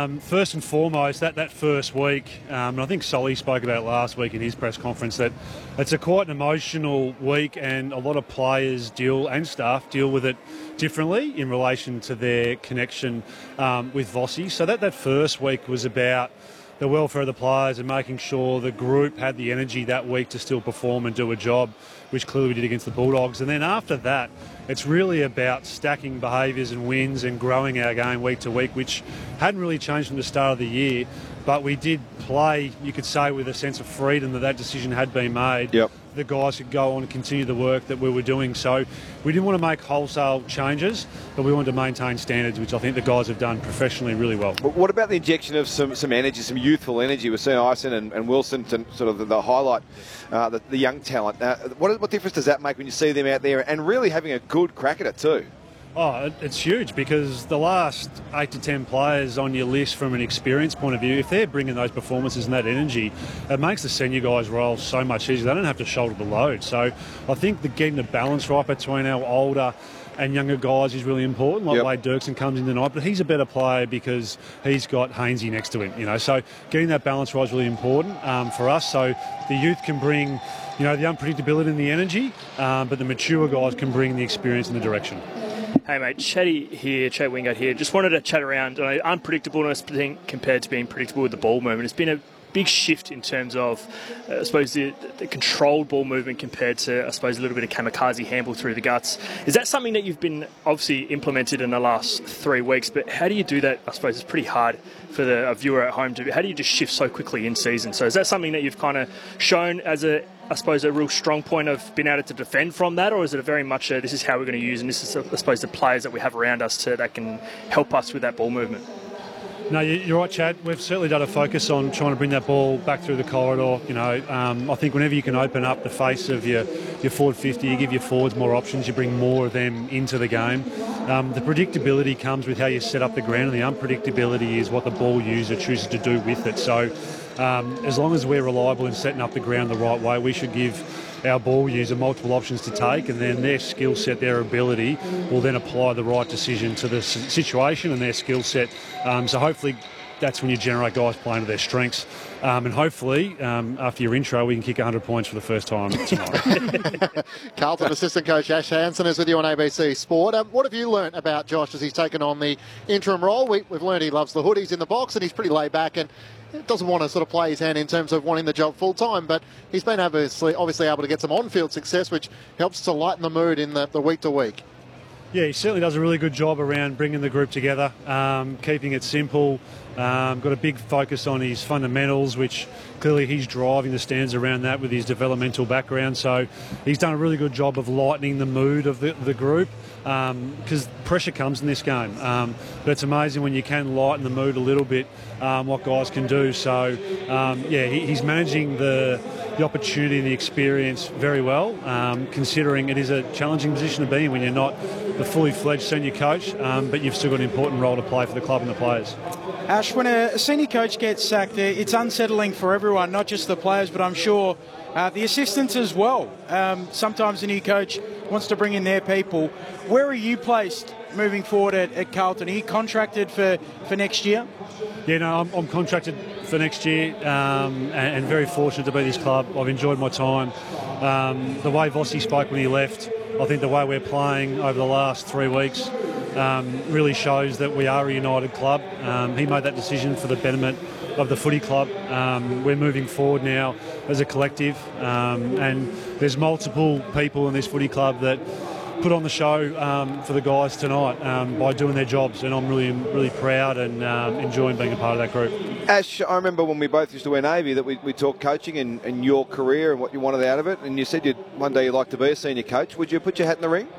First and foremost, that first week, and I think Solly spoke about it last week in his press conference, that it's a quite an emotional week, and a lot of players and staff deal with it differently in relation to their connection with Vossi. So that first week was about the welfare of the players and making sure the group had the energy that week to still perform and do a job, which clearly we did against the Bulldogs. And then after that, it's really about stacking behaviours and wins and growing our game week to week, which hadn't really changed from the start of the year. But we did play, you could say, with a sense of freedom that decision had been made. Yep. The guys could go on and continue the work that we were doing. So we didn't want to make wholesale changes, but we wanted to maintain standards, which I think the guys have done professionally really well. But what about the injection of some energy, some youthful energy? We've seen Ison and Wilson to sort of the highlight the young talent. What difference does that make when you see them out there and really having a good crack at it too? Oh, it's huge, because the last 8 to 10 players on your list from an experience point of view, if they're bringing those performances and that energy, it makes the senior guys' role so much easier. They don't have to shoulder the load. So I think getting the balance right between our older and younger guys is really important. Like Wade Dirksen comes in tonight, but he's a better player because he's got Hainsey next to him. So getting that balance right is really important for us. So the youth can bring, the unpredictability and the energy, but the mature guys can bring the experience and the direction. Hey mate, Chatty here, Chat Wingate here. Just wanted to chat around unpredictableness compared to being predictable with the ball movement. It's been a big shift in terms of, I suppose, the controlled ball movement compared to, I suppose, a little bit of kamikaze handball through the guts. Is that something that you've been obviously implemented in the last 3 weeks? But how do you do that? I suppose it's pretty hard for the viewer at home to. How do you just shift so quickly in season? So is that something that you've kind of shown as a real strong point of being able to defend from that, or is it a very much this is how we're going to use, and this is, I suppose, the players that we have around us that can help us with that ball movement? No, you're right, Chad. We've certainly done a focus on trying to bring that ball back through the corridor. I think whenever you can open up the face of your forward 50, you give your forwards more options, you bring more of them into the game. The predictability comes with how you set up the ground, and the unpredictability is what the ball user chooses to do with it. So as long as we're reliable in setting up the ground the right way, we should give our ball user multiple options to take, and then their skill set, their ability will then apply the right decision to the situation and their skill set. So hopefully that's when you generate guys playing to their strengths. And hopefully, after your intro, we can kick 100 points for the first time tonight. Carlton assistant coach Ash Hansen is with you on ABC Sport. What have you learnt about Josh as he's taken on the interim role? We've learned he loves the hoodies in the box, and he's pretty laid back and doesn't want to sort of play his hand in terms of wanting the job full time, but he's been obviously able to get some on-field success, which helps to lighten the mood in the week to week. Yeah, he certainly does a really good job around bringing the group together, keeping it simple. Got a big focus on his fundamentals, which clearly he's driving the stands around that with his developmental background. So he's done a really good job of lightening the mood of the group, because pressure comes in this game. But it's amazing when you can lighten the mood a little bit, what guys can do. So, he's managing the opportunity and the experience very well, considering it is a challenging position to be in when you're not the fully fledged senior coach, but you've still got an important role to play for the club and the players. Ash, when a senior coach gets sacked, it's unsettling for everyone, not just the players, but I'm sure the assistants as well. Sometimes a new coach wants to bring in their people. Where are you placed moving forward at Carlton? Are you contracted for next year? Yeah, no, I'm contracted for next year, and very fortunate to be at this club. I've enjoyed my time. The way Vossi spoke when he left, I think the way we're playing over the last 3 weeks really shows that we are a united club. He made that decision for the betterment of the footy club. We're moving forward now as a collective, and there's multiple people in this footy club that put on the show for the guys tonight by doing their jobs, and I'm really proud and enjoying being a part of that group. Ash, I remember when we both used to wear Navy that we talked coaching and your career and what you wanted out of it, and you said one day you'd like to be a senior coach. Would you put your hat in the ring?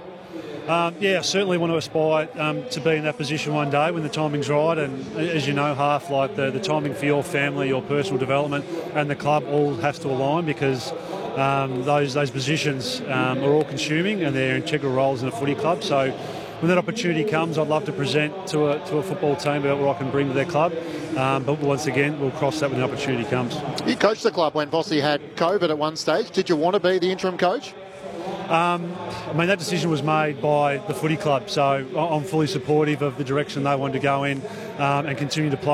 I certainly want to aspire to be in that position one day when the timing's right, and as you know, half like the timing for your family, your personal development and the club all has to align, because those positions are all consuming and they're integral roles in a footy club. So when that opportunity comes, I'd love to present to a football team about what I can bring to their club, but once again we'll cross that when the opportunity comes. You coached the club when Vossi had COVID at one stage. Did you want to be the interim coach? That decision was made by the footy club, so I'm fully supportive of the direction they wanted to go in and continue to play